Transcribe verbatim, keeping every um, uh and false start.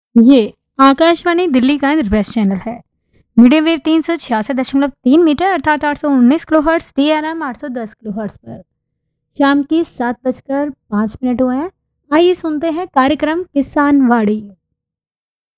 ये आकाशवाणी दिल्ली का request channel है। मीडियम वेव तीन सौ छियासठ दशमलव तीन मीटर अर्थात आठ सौ उन्नीस kilo hertz, D R M आठ सौ दस किलो हर्ट्स पर शाम की सात बजकर पाँच मिनट हुए हैं। आइए सुनते हैं कार्यक्रम किसान वाड़ी।